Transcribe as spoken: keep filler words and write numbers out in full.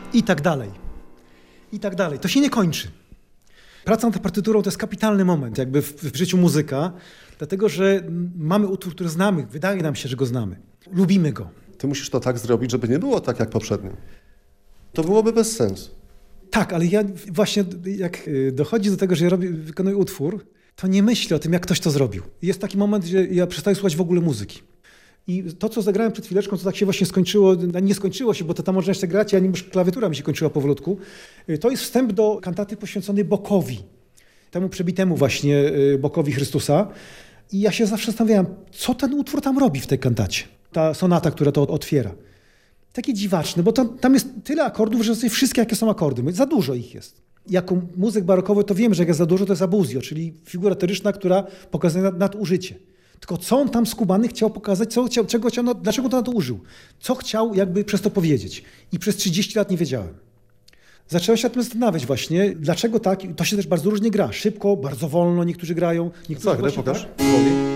I tak dalej. I tak dalej. To się nie kończy. Praca nad partyturą to jest kapitalny moment jakby w, w życiu muzyka, dlatego że mamy utwór, który znamy, wydaje nam się, że go znamy. Lubimy go. Ty musisz to tak zrobić, żeby nie było tak jak poprzednio. To byłoby bez sensu. Tak, ale ja właśnie jak dochodzi do tego, że ja robię, wykonuję utwór, to nie myślę o tym, jak ktoś to zrobił. Jest taki moment, że ja przestaję słuchać w ogóle muzyki. I to, co zagrałem przed chwileczką, to tak się właśnie skończyło, nie skończyło się, bo to tam można jeszcze grać, a już klawiatura mi się kończyła powolutku. To jest wstęp do kantaty poświęconej Bokowi, temu przebitemu właśnie Bokowi Chrystusa. I ja się zawsze zastanawiałem, co ten utwór tam robi w tej kantacie. Ta sonata, która to otwiera. Takie dziwaczne, bo tam, tam jest tyle akordów, że są wszystkie, jakie są akordy. Za dużo ich jest. Jako muzyk barokowy to wiem, że jak jest za dużo, to jest abuzjo, czyli figura teryczna, która pokazuje nadużycie. Tylko co on tam skubany chciał pokazać, co chciał, czego chciał, no, dlaczego to na to użył? Co chciał jakby przez to powiedzieć? I przez trzydzieści lat nie wiedziałem. Zacząłem się nad tym zastanawiać właśnie, dlaczego tak, to się też bardzo różnie gra. Szybko, bardzo wolno niektórzy grają. Niektórzy Zagraj, właśnie pokaż. Tak,